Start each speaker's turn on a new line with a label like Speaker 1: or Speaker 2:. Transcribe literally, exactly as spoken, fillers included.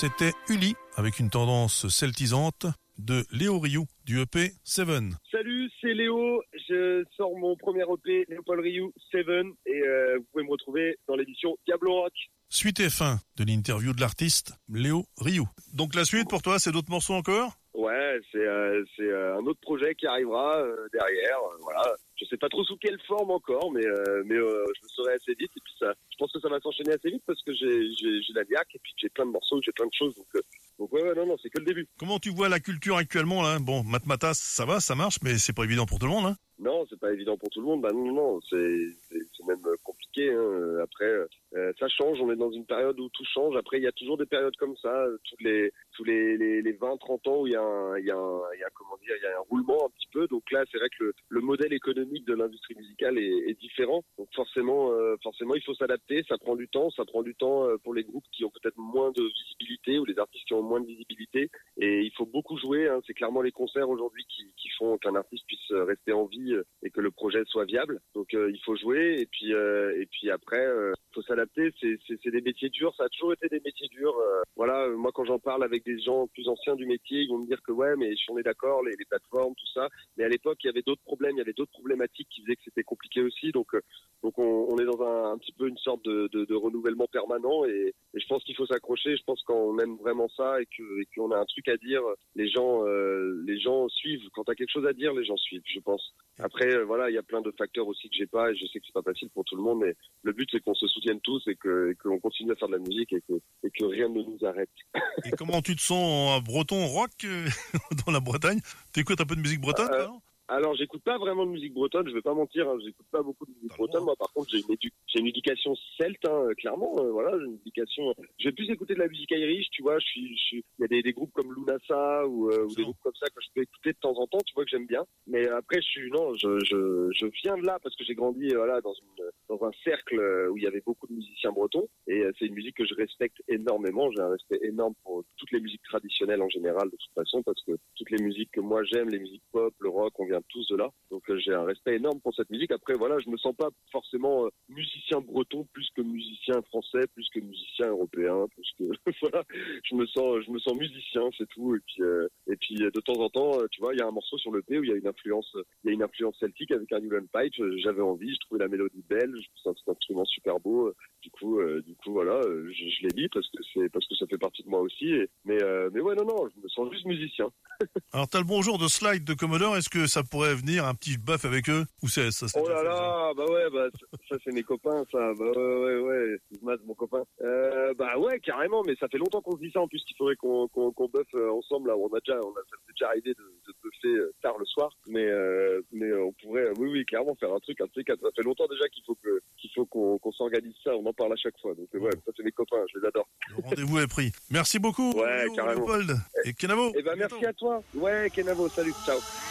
Speaker 1: C'était Uli, avec une tendance celtisante, de Léo Rioux, du E P Seven.
Speaker 2: Salut, c'est Léo, je sors mon premier E P, Léopold Rioux, Seven, et euh, vous pouvez me retrouver dans l'édition Diablo Rock.
Speaker 1: Suite et fin de l'interview de l'artiste Léo Rioux. Donc la suite pour toi, c'est d'autres morceaux encore ?
Speaker 2: Ouais, c'est euh, c'est euh, un autre projet qui arrivera euh, derrière, euh, voilà. Je sais pas trop sous quelle forme encore, mais euh, mais euh, je le saurai assez vite. Et puis ça, je pense que ça va s'enchaîner assez vite parce que j'ai j'ai j'ai la niaque et puis j'ai plein de morceaux, j'ai plein de choses. Donc euh, donc ouais, ouais non non, c'est que le début.
Speaker 1: Comment tu vois la culture actuellement là ? Bon, Matmatas, ça va, ça marche, mais c'est pas évident pour tout le monde, hein ?
Speaker 2: Non, c'est pas évident pour tout le monde. Bah non non, non c'est c'est, c'est même compliqué. Hein. Après, euh, ça change. On est dans une période où tout change. Après, il y a toujours des périodes comme ça, tous les tous les les, les vingt trente ans où il y a un il y a un il y a comment dire il y a un roulement un petit peu. Donc là, c'est vrai que le, le modèle économique de l'industrie musicale est, est différent. Donc forcément euh, forcément il faut s'adapter. Ça prend du temps. Ça prend du temps euh, pour les groupes qui ont peut-être moins de visibilité ou les artistes qui ont moins de visibilité. Et il faut beaucoup jouer. Hein. C'est clairement les concerts aujourd'hui qui qui font qu'un artiste puisse rester en vie et que le projet soit viable. Donc euh, il faut jouer et puis euh, et puis après euh, faut s'adapter. C'est c'est c'est des métiers durs. Ça a toujours été des métiers durs. Euh, voilà, moi quand j'en parle avec des gens plus anciens du métier, ils vont me dire que ouais, mais on est d'accord, les, les plateformes, tout ça. Mais à l'époque, il y avait d'autres problèmes, il y avait d'autres problématiques qui faisaient que c'était compliqué aussi. Donc euh, donc on, on est dans un, un petit peu une sorte de, de, de renouvellement permanent et, et je pense qu'il faut s'accrocher. Je pense qu'on aime vraiment ça et que et qu'on a un truc à dire. Les gens euh, les gens suivent. Quand t'as quelque chose à dire, les gens suivent. Je pense. Après, euh, voilà, il y a plein de facteurs aussi que j'ai pas et je sais que c'est pas facile pour tout le monde, mais le but c'est qu'on se soutienne tous et que et qu'on continue à faire de la musique et que et que rien ne nous arrête.
Speaker 1: Et comment tu te sens en breton rock euh, dans la Bretagne ? T'écoutes un peu de musique bretonne
Speaker 2: euh,
Speaker 1: alors ?
Speaker 2: Alors, j'écoute pas vraiment de musique bretonne, je vais pas mentir, hein, j'écoute pas beaucoup de musique bretonne. Moi, par contre, j'ai une, édu- j'ai une éducation celte, hein, clairement. Euh, voilà, j'ai une éducation. Je vais plus écouter de la musique irish, tu vois. Je suis, je suis. Il y a des, des groupes comme Lunasa ou, euh, ou des groupes comme ça que je peux écouter de temps en temps, tu vois que j'aime bien. Mais après, je suis non, je, je, je viens de là parce que j'ai grandi, euh, voilà, dans une, dans un cercle où il y avait beaucoup de musiciens bretons et euh, c'est une musique que je respecte énormément. J'ai un respect énorme pour toutes les musiques traditionnelles en général, de toute façon, parce que toutes les musiques que moi j'aime, les musiques pop, le rock, on vient tous de là. Donc euh, j'ai un respect énorme pour cette musique. Après voilà, je me sens pas forcément euh, musicien breton plus que musicien français, plus que musicien européen, plus que voilà, je me sens je me sens musicien, c'est tout. Et puis euh, et puis de temps en temps, euh, tu vois, il y a un morceau sur le P où il y a une influence il y a une influence celtique avec un Newland Pipe. J'avais envie, je trouvais la mélodie belle, je trouve c'est un instrument super beau. Du coup euh, du coup voilà, je, je l'ai mis parce que c'est parce que ça fait partie de moi aussi. Et, mais euh, mais ouais non non, je me sens juste musicien.
Speaker 1: Alors t'as le bonjour de Slide de Commodore, est-ce que ça pourrait venir un petit bœuf avec eux ou c'est ça c'est
Speaker 2: Oh là là, bah ouais, bah ça, ça c'est mes copains, ça, bah ouais ouais ouais, Matt, mon copain. Euh, bah ouais carrément, mais ça fait longtemps qu'on se dit ça en plus qu'il faudrait qu'on qu'on qu'on buffe euh, ensemble là. On a déjà, on a ça s'est déjà arrivé de, de buffer euh, tard le soir, mais euh, mais euh, on pourrait, euh, oui oui clairement faire un truc, un truc. Ça fait longtemps déjà qu'il faut que qu'il faut qu'on qu'on s'organise ça. On en parle à chaque fois, donc euh, ouais, ça c'est mes copains, je les adore.
Speaker 1: Le rendez-vous est pris. Merci beaucoup.
Speaker 2: Ouais
Speaker 1: Léo,
Speaker 2: carrément.
Speaker 1: Léopold et Kenavo.
Speaker 2: Eh ben merci à toi. Ouais Kenavo, salut, ciao.